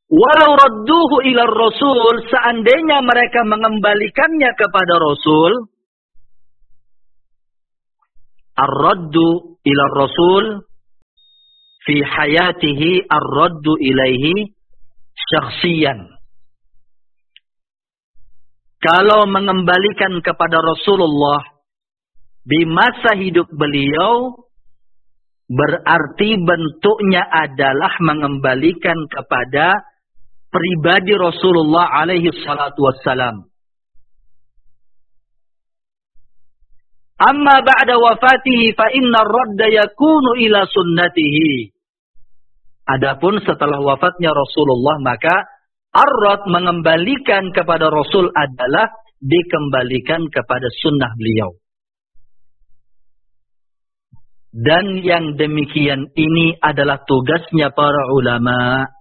Walau radduhu ila Rasul, seandainya mereka mengembalikannya kepada Rasul, ar-raddu ila Rasul fi hayatihi ar-raddu ilaihi syakhsiyan. Kalau mengembalikan kepada Rasulullah di masa hidup beliau, berarti bentuknya adalah mengembalikan kepada pribadi Rasulullah alaihi salatu wassalam. Amma ba'da wafatihi fa inna ar-radda yakunu ila sunnatihi. Adapun setelah wafatnya Rasulullah, maka ar-radd mengembalikan kepada Rasul adalah dikembalikan kepada sunnah beliau. Dan yang demikian ini adalah tugasnya para ulama.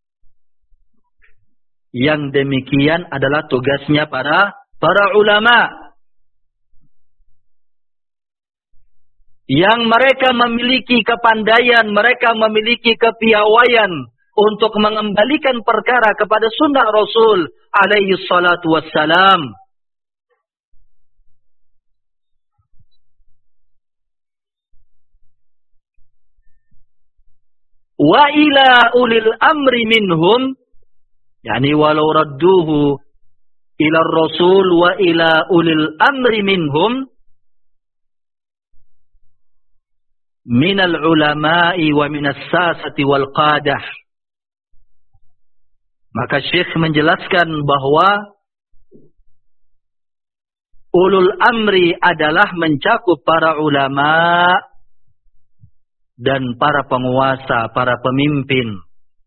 Yang demikian adalah tugasnya para ulama. Yang mereka memiliki kepandaian, mereka memiliki kepiawaian untuk mengembalikan perkara kepada sunnah Rasul alaihi salatu wassalam. Wa ila ulil amri minhum, yani walau radduhu ila Rasul wa ila ulil amri minhum minal ulama'i wa minas sasati wal qadah. Maka Syekh menjelaskan bahwa ulul amri adalah mencakup para ulama dan para penguasa, para pemimpin.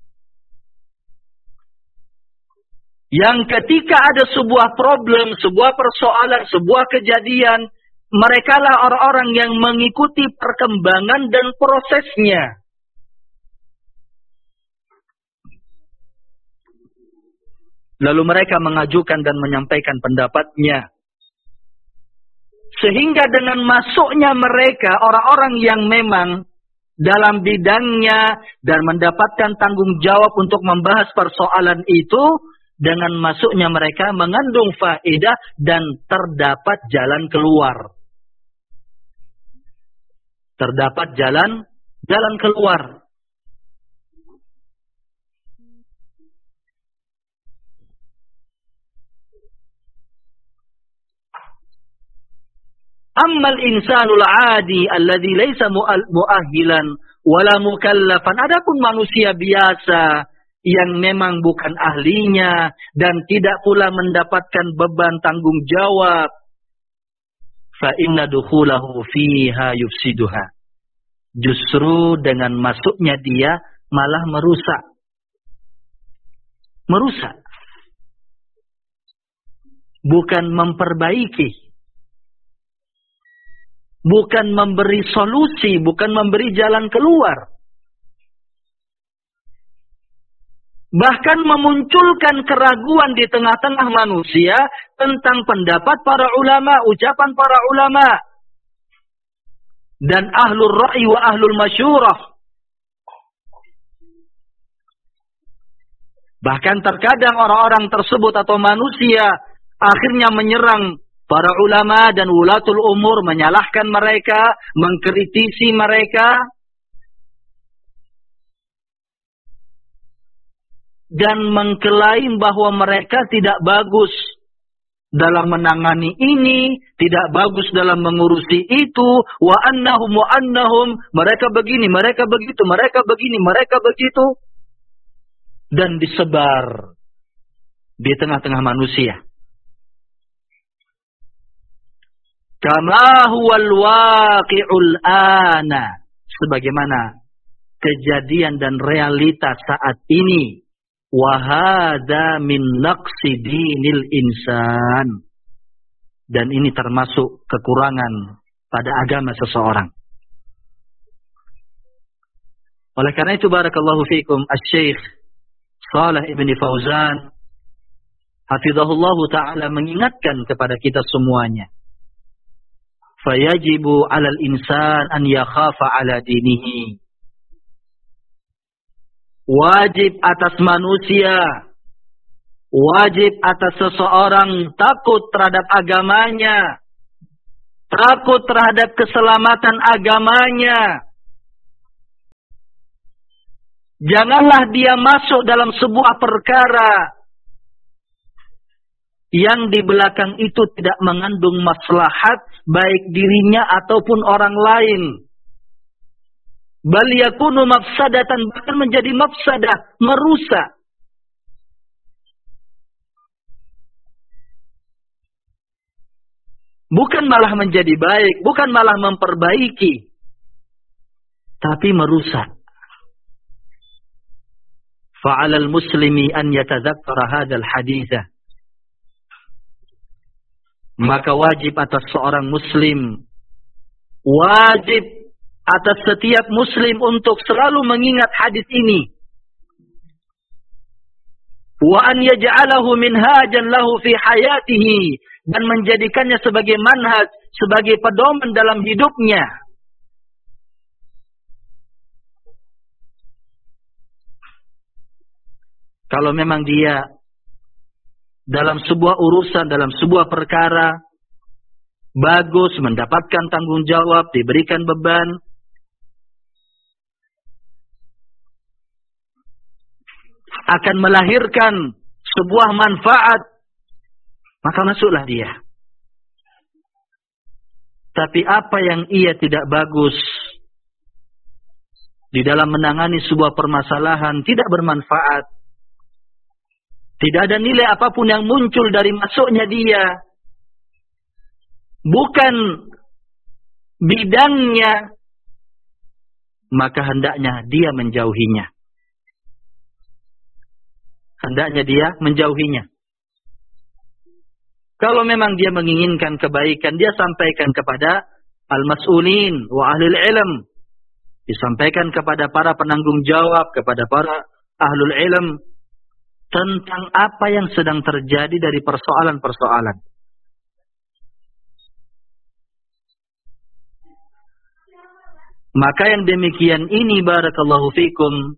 Yang ketika ada sebuah problem, sebuah persoalan, sebuah kejadian, merekalah orang-orang yang mengikuti perkembangan dan prosesnya. Lalu mereka mengajukan dan menyampaikan pendapatnya. Sehingga dengan masuknya mereka, orang-orang yang memang dalam bidangnya dan mendapatkan tanggung jawab untuk membahas persoalan itu, dengan masuknya mereka mengandung faedah dan terdapat jalan keluar. Terdapat jalan keluar. Ammal insanul adi alladhi laysa mu'ahhilan wala mukallafan. Adapun manusia biasa yang memang bukan ahlinya dan tidak pula mendapatkan beban tanggung jawab, fa inna dukhulahu fiha yufsiduha. Justru dengan masuknya dia malah merusak. Merusak. Bukan memperbaiki. Bukan memberi solusi, bukan memberi jalan keluar. Bahkan memunculkan keraguan di tengah-tengah manusia tentang pendapat para ulama, ucapan para ulama. Dan ahlul ra'i wa ahlul masyurah. Bahkan terkadang orang-orang tersebut atau manusia akhirnya menyerang para ulama dan wulatul umur, menyalahkan mereka, mengkritisi mereka. Dan mengklaim bahwa mereka tidak bagus dalam menangani ini, tidak bagus dalam mengurusi itu, wa annahum, mereka begini, mereka begitu, mereka begini, mereka begitu. Dan disebar di tengah-tengah manusia. Kama huwal waqi'ul ana, sebagaimana kejadian dan realitas saat ini. Wahada min naqsi dinil insan. Dan ini termasuk kekurangan pada agama seseorang. Oleh karena itu barakallahu fikum, Asy-Syaikh Shalih Ibn Fauzan hafizahullahu ta'ala mengingatkan kepada kita semuanya. Fayajibu 'alal insan an yakhafa 'ala dinihi wajib atas manusia, wajib atas seseorang takut terhadap agamanya, takut terhadap keselamatan agamanya. Janganlah dia masuk dalam sebuah perkara yang di belakang itu tidak mengandung maslahat baik dirinya ataupun orang lain. Bal yakunu mafsadatan, bahkan menjadi mafsadah, merusak. Bukan malah menjadi baik, bukan malah memperbaiki, tapi merusak. Fa'alal muslimi an yatadzakkara hadzal haditsa. Maka wajib atas seorang muslim, wajib atas setiap muslim untuk selalu mengingat hadis ini. Wa an yaj'alahu minhajan lahu fi hayatihi, dan menjadikannya sebagai manhaj, sebagai pedoman dalam hidupnya. Kalau memang dia dalam sebuah urusan, dalam sebuah perkara bagus, mendapatkan tanggung jawab, diberikan beban, akan melahirkan sebuah manfaat, maka masuklah dia. Tapi apa yang ia tidak bagus di dalam menangani sebuah permasalahan, tidak bermanfaat, tidak ada nilai apapun yang muncul dari masuknya dia, bukan bidangnya, maka hendaknya dia menjauhinya. Hendaknya dia menjauhinya. Kalau memang dia menginginkan kebaikan, dia sampaikan kepada al-mas'ulin wa ahlul ilm. Disampaikan kepada para penanggung jawab, kepada para ahlul ilm, tentang apa yang sedang terjadi dari persoalan-persoalan. Maka yang demikian ini, barakallahu fikum,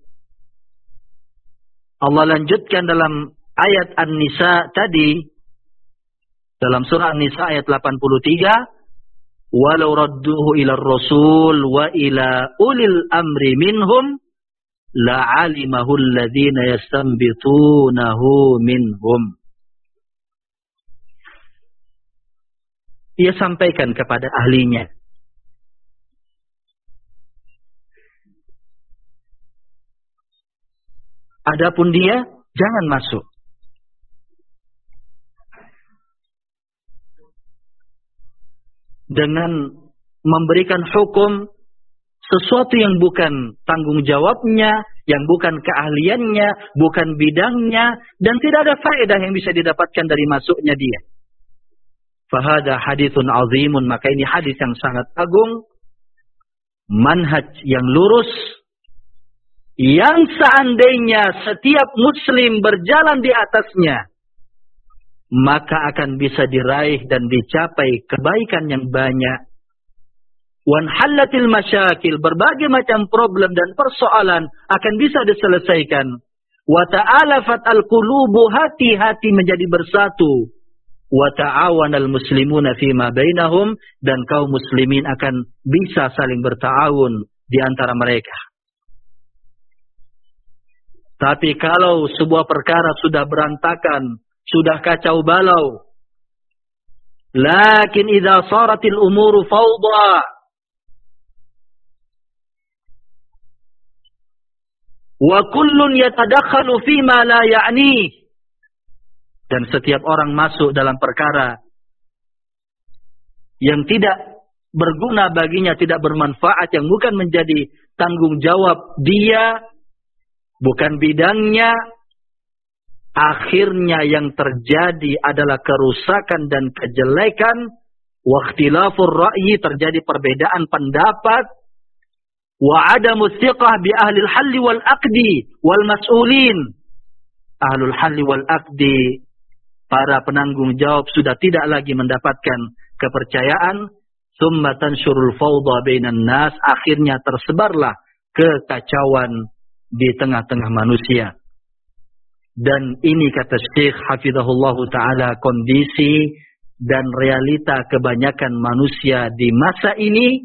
Allah lanjutkan dalam ayat An-Nisa tadi, dalam surah An-Nisa ayat 83, walau radduhu ila rasul wa ila ulil amri minhum la'alimahu alladhina yastanbitunahu minhum. Ia sampaikan kepada ahlinya. Adapun dia, jangan masuk. Dengan memberikan hukum sesuatu yang bukan tanggung jawabnya, yang bukan keahliannya, bukan bidangnya, dan tidak ada faedah yang bisa didapatkan dari masuknya dia. Fahada hadithun azimun, maka ini hadis yang sangat agung, manhaj yang lurus, yang seandainya setiap muslim berjalan di atasnya, maka akan bisa diraih dan dicapai kebaikan yang banyak. Wan halatil masyakil, berbagai macam problem dan persoalan akan bisa diselesaikan. Wa ta'alafat al-qulubu, hati-hati menjadi bersatu. Wa ta'awanal muslimuna fima bainahum, dan kaum muslimin akan bisa saling berta'awun di antara mereka. Tapi kalau sebuah perkara sudah berantakan, sudah kacau balau, lakin idza saratil umuru fawda, wa kullun yatadakhalu fima la ya'ni, dan setiap orang masuk dalam perkara yang tidak berguna baginya, tidak bermanfaat, yang bukan menjadi tanggung jawab dia, bukan bidangnya, akhirnya yang terjadi adalah kerusakan dan kejelekan. Wa ikhtilafur ra'yi, terjadi perbedaan pendapat. Wa adamu thiqah bi ahlil halli wal aqdi wal mas'ulin. Ahlul halli wal aqdi, para penanggung jawab, sudah tidak lagi mendapatkan kepercayaan. Tsumma tansyurul fawda bainan nas, akhirnya tersebarlah kekacauan di tengah-tengah manusia. Dan ini kata Syekh Hafizahullah Ta'ala kondisi dan realita kebanyakan manusia di masa ini.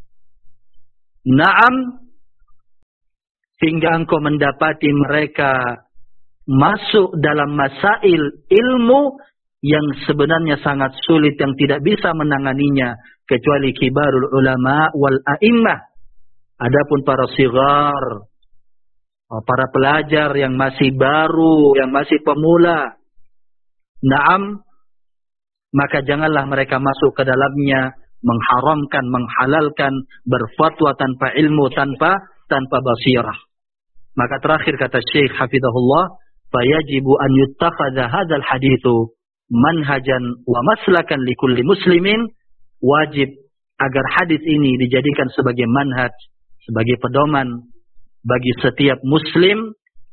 Naam, hingga engkau mendapati mereka masuk dalam masail ilmu yang sebenarnya sangat sulit, yang tidak bisa menanganinya kecuali kibarul ulama wal a'immah. Adapun para sigar, para pelajar yang masih baru, yang masih pemula, naam, maka janganlah mereka masuk ke dalamnya, mengharamkan, menghalalkan, berfatwa tanpa ilmu, tanpa basirah. Maka terakhir kata Syekh Hafizahullah, fayajibu an yuttakhadha hadzal haditsu manhajan wa maslakan likulli muslimin. Wajib agar hadis ini dijadikan sebagai manhaj, sebagai pedoman bagi setiap muslim.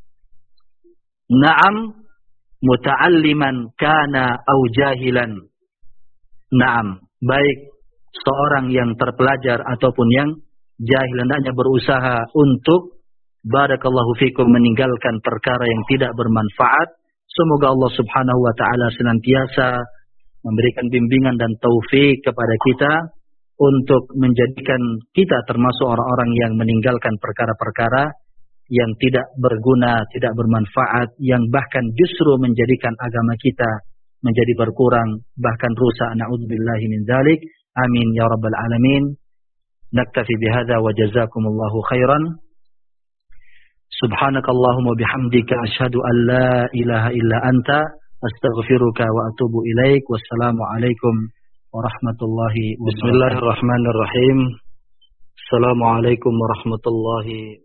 Naam, muta'alliman kana au jahilan. Naam, baik seorang yang terpelajar ataupun yang jahil, hendaknya berusaha untuk barakallahu fikum meninggalkan perkara yang tidak bermanfaat. Semoga Allah Subhanahu wa taala senantiasa memberikan bimbingan dan taufik kepada kita untuk menjadikan kita termasuk orang-orang yang meninggalkan perkara-perkara yang tidak berguna, tidak bermanfaat, yang bahkan justru menjadikan agama kita menjadi berkurang, bahkan rusak. Na'udzubillahi min dzalik. Amin ya rabbal alamin. Naktafi bihadza wa jazakumullahu khairan. Subhanakallahumma bihamdika asyhadu an la ilaha illa anta astaghfiruka wa atubu ilaik. Wassalamu alaikum warahmatullahi wabarakatuh. Bismillahirrahmanirrahim. Assalamualaikum warahmatullahi.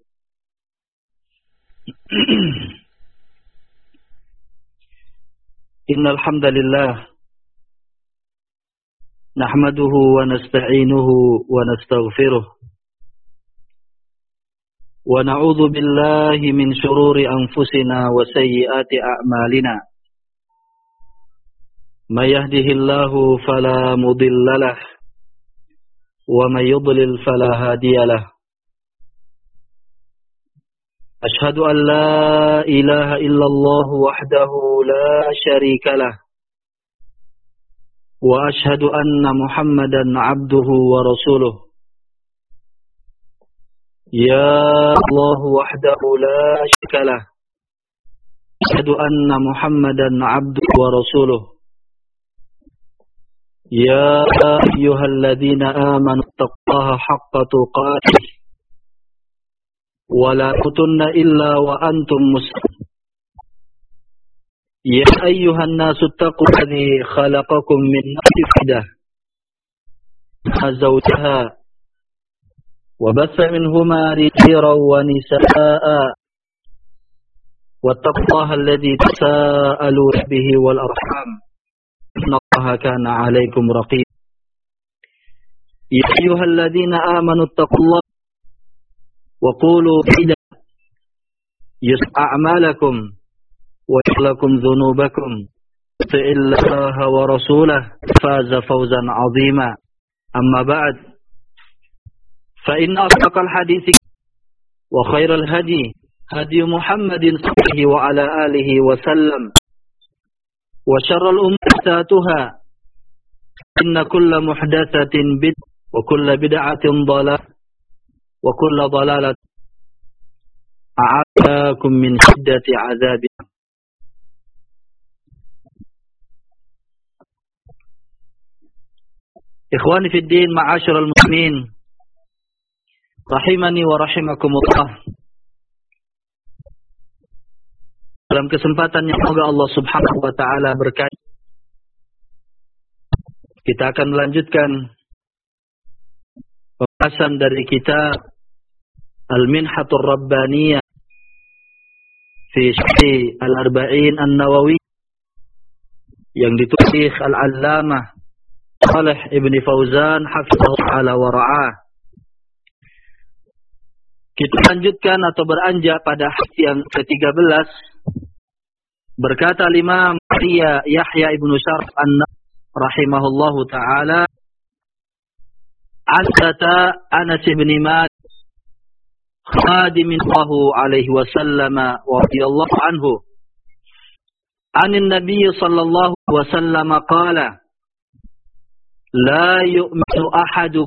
Innal hamdalillah nahmaduhu wa nasta'inuhu wa nastaghfiruh wa na'udzu billahi min shururi anfusina wa sayyiati a'malina. May yahdihillahu fala mudilla lahu wa may yudlil fala hadiya lahu. Ashhadu an la ilaha illallah wahdahu la syarika lah. Wa ashhadu anna Muhammadan abduhu wa rasuluh. Ya Allah wahdahu la syarika lah. Ashhadu anna Muhammadan abduhu wa rasuluh. Ya ayyuhalladzina amanu taqullaha haqqa tuqatih. ولا تموتن إلا وأنتم مسلمون. يا أيها الناس اتقوا الذي خلقكم من نفس واحدة زوجها وبث منهما رجالا ونساء واتقوا الله الذي تساءلون به والأرحام إن الله كان عليكم رقيبا. يا أيها الذين آمنوا اتقوا الله وقولوا إذا يصلح أعمالكم ويغفر لكم ذنوبكم يطع الله ورسوله فاز فوزا عظيما. أما بعد فإن أصدق الحديث وخير الهدي هدي محمد صلى الله عليه وعلى آله وسلم وشر الأمور محدثاتها إن كل محدثة بدعة وكل بدعة ضلالة وكل ضلالة أعاذكم من شدة عذاب. Ikhwani fi din, ma'asyiral muslimin, rahimani wa rahimakumullah. Dalam kesempatan yang semoga Allah Subhanahu wa taala berkahi, kita akan melanjutkan pembahasan dari kitab Al-Minhatur Rabbaniyah fi Syarh Al-Arba'in An-Nawawi yang ditulis Al-Allamah Shalih Ibn Fauzan hafizahullah ta'ala wa ra'ah. Kita lanjutkan atau beranjak pada hadis yang ke-13. Berkata Imam Yahya Ibn Sharaf An-Nawawi rahimahullahu ta'ala, Asata Anas bin Malik khadimin alaihi wasallam radhiyallahu anhu anin nabiy sallallahu wasallam qala la yu'minu ahadukum